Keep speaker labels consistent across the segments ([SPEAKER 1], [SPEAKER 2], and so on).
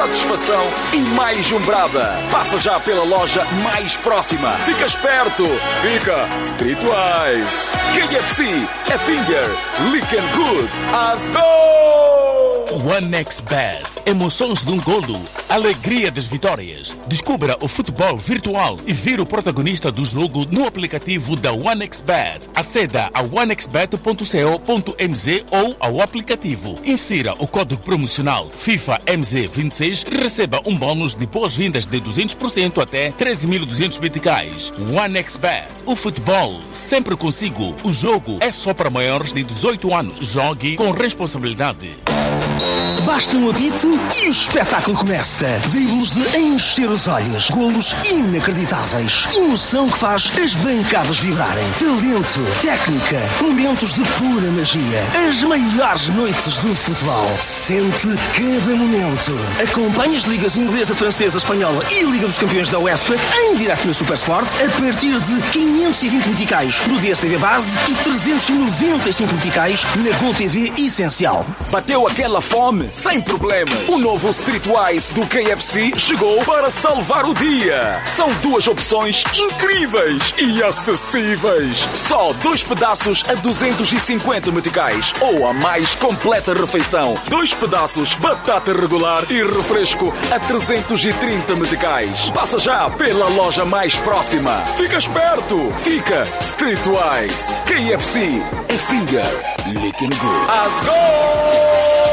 [SPEAKER 1] satisfação e mais umbrada. Passa já pela loja mais próxima. Fica esperto. Fica Streetwise. KFC, a finger, licking good. As go!
[SPEAKER 2] OneXBet. Emoções de um golo. Alegria das vitórias. Descubra o futebol virtual e vira o protagonista do jogo no aplicativo da OneXBet. Aceda a onexbet.co.mz ou ao aplicativo. Insira o código promocional FIFA MZ26 e receba um bônus de boas-vindas de 200% até 13.200 meticais. OneXBet. O futebol sempre consigo. O jogo é só para maiores de 18 anos. Jogue com responsabilidade.
[SPEAKER 3] Basta um apito e o espetáculo começa. Dribles de encher os olhos. Golos inacreditáveis. Emoção que faz as bancadas vibrarem. Talento, técnica, momentos de pura magia. As maiores noites do futebol. Sente cada momento. Acompanhe as ligas inglesa, francesa, espanhola e Liga dos Campeões da UEFA em direto na Supersport a partir de 520 meticais no DSTV Base e 395 meticais na GolTV Essencial.
[SPEAKER 1] Bateu aquela fome? Sem problema. O novo Streetwise do KFC chegou para salvar o dia. São duas opções incríveis e acessíveis. Só 2 pedaços a 250 meticais ou a mais completa refeição. 2 pedaços, batata regular e refresco a 330 meticais. Passa já pela loja mais próxima. Fica esperto. Fica Streetwise. KFC, a finger, licking good. As go!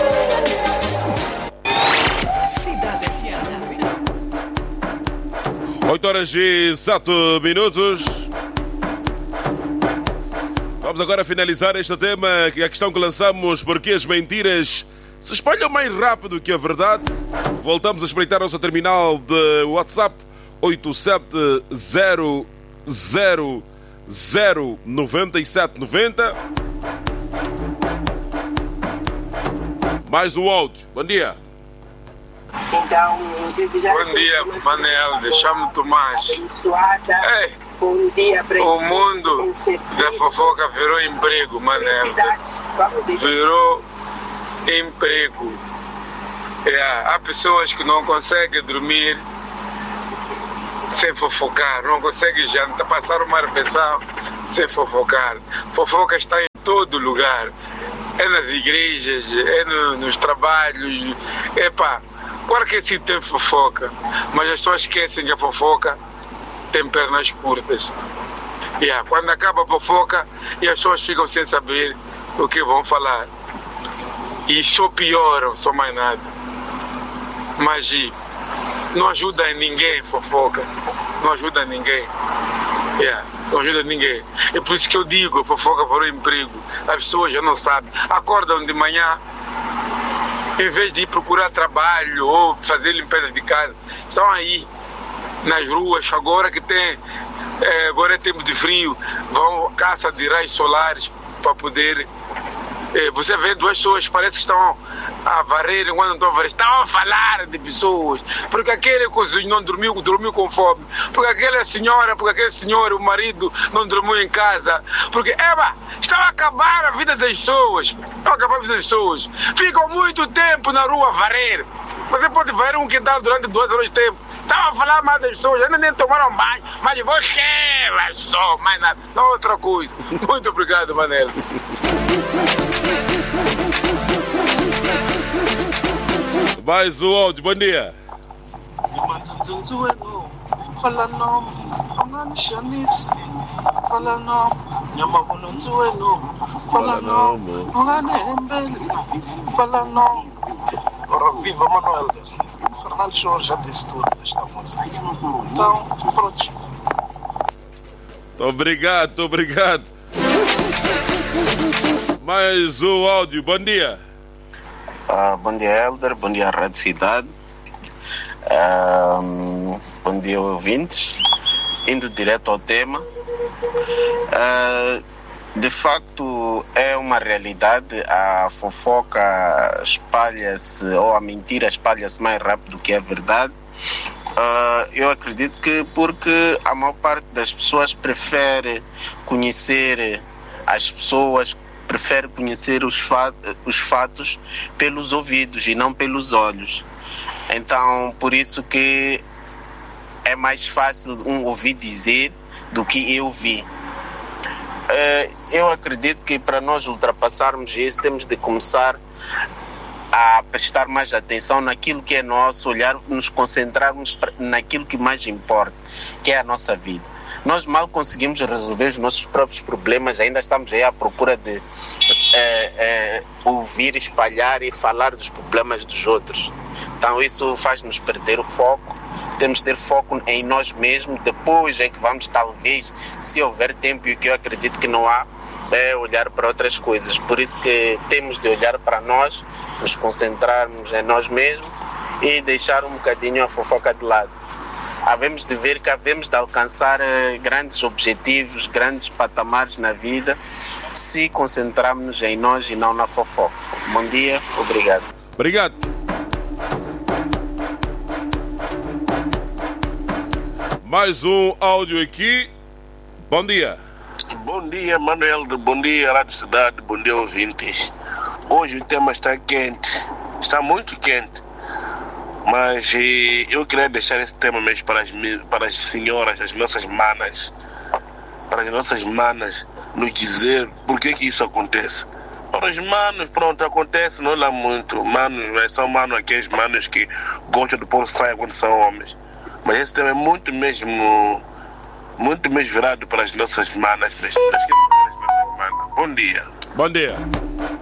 [SPEAKER 4] 8 horas e 7 minutos. Vamos agora finalizar este tema, a questão que lançamos: porque as mentiras se espalham mais rápido que a verdade. Voltamos a espreitar a nossa terminal de WhatsApp 87009790. Mais um áudio. Bom dia.
[SPEAKER 5] Então,
[SPEAKER 6] bom dia, Manel. Deixa-me Tomás. Ei, o mundo da fofoca virou emprego, Manel. Virou emprego. Há pessoas que não conseguem dormir sem fofocar, não conseguem jantar, passar uma refeição sem fofocar. Fofoca está em todo lugar. É nas igrejas, é nos trabalhos. Claro que sim tem fofoca, mas as pessoas esquecem que a fofoca tem pernas curtas. Quando acaba a fofoca, e as pessoas ficam sem saber o que vão falar. E só pioram, só mais nada. Mas não ajuda ninguém, fofoca. Não ajuda ninguém. Não ajuda ninguém. É por isso que eu digo, a fofoca para o emprego. As pessoas já não sabem. Acordam de manhã, em vez de ir procurar trabalho ou fazer limpeza de casa, estão aí nas ruas. Agora que agora é tempo de frio, vão caça de raios solares para poder. Você vê 2 pessoas, parece que estão a varrer, enquanto não estão a varrer, estão a falar de pessoas, porque aquele cozinho não dormiu com fome, porque aquela senhora, porque aquele senhor, o marido, não dormiu em casa, porque, estão a acabar a vida das pessoas, ficam muito tempo na rua a varrer. Você pode varrer um quintal durante 2 horas de tempo, estão a falar mais das pessoas, ainda nem tomaram banho, mas você vai só, mais nada, não outra coisa. Muito obrigado, Manel.
[SPEAKER 4] Mais um áudio, bom dia.
[SPEAKER 6] Viva Manuel. Fernando Show já disse tudo nesta música. Então, pronto.
[SPEAKER 4] Obrigado. Mais um áudio, bom dia.
[SPEAKER 7] Bom dia, Helder. Bom dia, Rádio Cidade. Bom dia, ouvintes. Indo direto ao tema. De facto, é uma realidade. A fofoca espalha-se, ou a mentira espalha-se mais rápido que a verdade. Eu acredito que porque a maior parte das pessoas prefere conhecer as pessoas, prefere conhecer os fatos pelos ouvidos e não pelos olhos. Então, por isso que é mais fácil ouvir dizer do que eu vi. Eu acredito que para nós ultrapassarmos isso, temos de começar a prestar mais atenção naquilo que é nosso, olhar, nos concentrarmos naquilo que mais importa, que é a nossa vida. Nós mal conseguimos resolver os nossos próprios problemas, ainda estamos aí à procura de ouvir, espalhar e falar dos problemas dos outros. Então isso faz-nos perder o foco. Temos de ter foco em nós mesmos, depois é que vamos, talvez, se houver tempo, e o que eu acredito que não há, é olhar para outras coisas. Por isso que temos de olhar para nós, nos concentrarmos em nós mesmos e deixar um bocadinho a fofoca de lado. Havemos de ver que havemos de alcançar grandes objetivos, grandes patamares na vida, se concentrarmos em nós e não na fofoca. Bom dia, obrigado.
[SPEAKER 4] Obrigado. Mais um áudio aqui. Bom dia.
[SPEAKER 8] Bom dia, Manuel. Bom dia, Rádio Cidade. Bom dia, ouvintes. Hoje o tema está quente. Está muito quente. Mas eu queria deixar esse tema mesmo para as senhoras, as nossas manas. Para as nossas manas nos dizer por que isso acontece. Para os manos, pronto, acontece, não lá muito. Manos, mas são manos, aqueles manos que gostam de pôr saia quando são homens. Mas esse tema é muito mesmo virado para as nossas manas. Bom dia.
[SPEAKER 4] Bom dia.